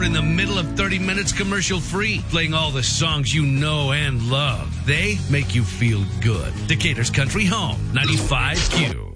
We're in the middle of 30 minutes commercial free, playing all the songs you know and love. They make you feel good. Decatur's Country Home, 95Q.